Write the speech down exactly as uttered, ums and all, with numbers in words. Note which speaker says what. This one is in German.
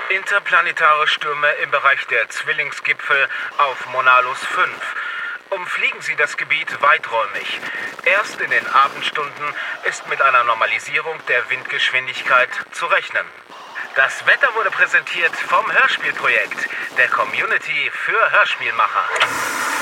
Speaker 1: Interplanetare Stürme im Bereich der Zwillingsgipfel auf Monalus fünf. Umfliegen Sie das Gebiet weiträumig. Erst in den Abendstunden ist mit einer Normalisierung der Windgeschwindigkeit zu rechnen. Das Wetter wurde präsentiert vom Hörspielprojekt, der Community für Hörspielmacher.